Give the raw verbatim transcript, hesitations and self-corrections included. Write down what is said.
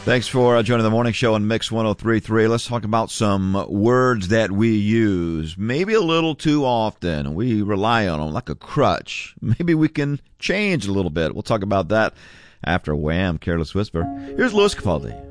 Thanks for uh, joining the morning show on Mix one oh three point three. Let's talk about some words that we use maybe a little too often. We rely on them like a crutch. Maybe we can change a little bit. We'll talk about that after Wham! Careless Whisper. Here's Louis Capaldi.